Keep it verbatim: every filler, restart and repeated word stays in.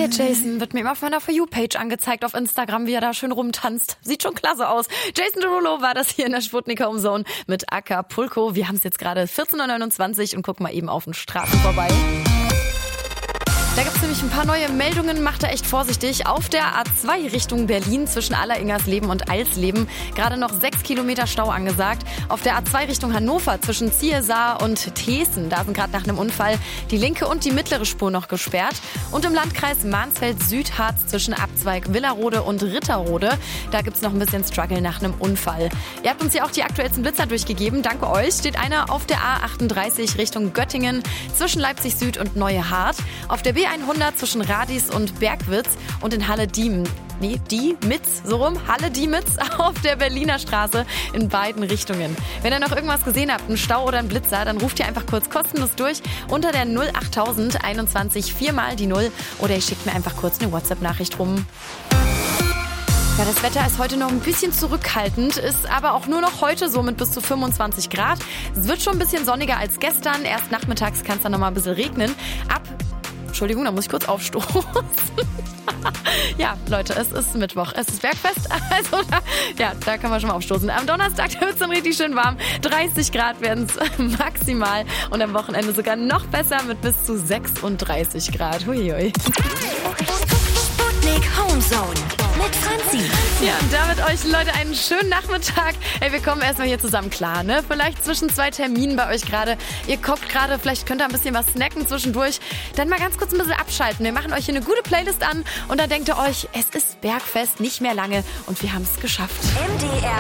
Der Jason wird mir immer auf meiner For You-Page angezeigt auf Instagram, wie er da schön rumtanzt. Sieht schon klasse aus. Jason Derulo war das hier in der Sputnik Home Zone mit Acapulco. Wir haben es jetzt gerade vierzehn Uhr neunundzwanzig und gucken mal eben auf den Straßen vorbei. Da gibt's nämlich ein paar neue Meldungen, macht da echt vorsichtig. Auf der A zwei Richtung Berlin zwischen Alleringersleben und Alsleben gerade noch sechs Kilometer Stau angesagt. Auf der A zwei Richtung Hannover zwischen Ziesar und Thesen, da sind gerade nach einem Unfall die linke und die mittlere Spur noch gesperrt. Und im Landkreis Mansfeld-Südharz zwischen Abzweig Willerode und Ritterode, da gibt's noch ein bisschen Struggle nach einem Unfall. Ihr habt uns ja auch die aktuellsten Blitzer durchgegeben. Danke euch. Steht einer auf der A achtunddreißig Richtung Göttingen zwischen Leipzig Süd und Neuhardt. Auf der B hundert zwischen Radis und Bergwitz und in Halle-Diemen. Nee, die Mitz, so rum, Halle-Diemitz auf der Berliner Straße in beiden Richtungen. Wenn ihr noch irgendwas gesehen habt, einen Stau oder einen Blitzer, dann ruft ihr einfach kurz kostenlos durch unter der null achttausend einundzwanzig viermal die null oder ihr schickt mir einfach kurz eine WhatsApp-Nachricht rum. Ja, das Wetter ist heute noch ein bisschen zurückhaltend, ist aber auch nur noch heute so mit bis zu fünfundzwanzig Grad. Es wird schon ein bisschen sonniger als gestern. Erst nachmittags kann es dann noch mal ein bisschen regnen. Ab Entschuldigung, da muss ich kurz aufstoßen. Ja, Leute, es ist Mittwoch, es ist Bergfest, also da, ja, da kann man schon mal aufstoßen. Am Donnerstag wird es dann richtig schön warm, dreißig Grad werden es maximal und am Wochenende sogar noch besser mit bis zu sechsunddreißig Grad. Huiui. Sputnik Home Zone mit Franzi. Ja, und damit euch, Leute, einen schönen Nachmittag. Ey, wir kommen erstmal hier zusammen klar, ne? Vielleicht zwischen zwei Terminen bei euch gerade. Ihr guckt gerade, vielleicht könnt ihr ein bisschen was snacken zwischendurch. Dann mal ganz kurz ein bisschen abschalten. Wir machen euch hier eine gute Playlist an und dann denkt ihr euch, es ist Bergfest, nicht mehr lange und wir haben es geschafft. M D R